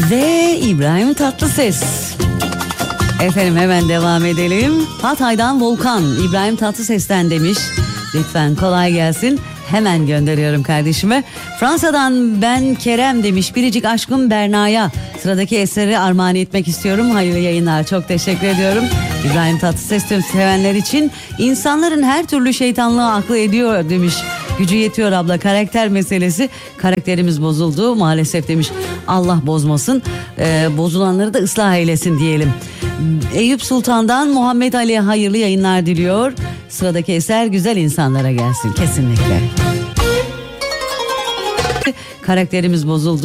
ve İbrahim Tatlıses. Efendim hemen devam edelim. Hatay'dan Volkan, İbrahim Tatlıses'ten demiş. Lütfen kolay gelsin. Hemen gönderiyorum kardeşime. Fransa'dan ben Kerem demiş. Biricik aşkım Berna'ya sıradaki eseri armağan etmek istiyorum. Hayırlı yayınlar. Çok teşekkür ediyorum. İbrahim Tatlıses tüm sevenler için insanların her türlü şeytanlığı aklı ediyor demiş. Gücü yetiyor abla, karakter meselesi. Karakterimiz bozuldu maalesef demiş. Allah bozmasın. Bozulanları da ıslah eylesin diyelim. Eyüp Sultan'dan Muhammed Ali'ye hayırlı yayınlar diliyor. Sıradaki eser güzel insanlara gelsin kesinlikle. Karakterimiz bozuldu.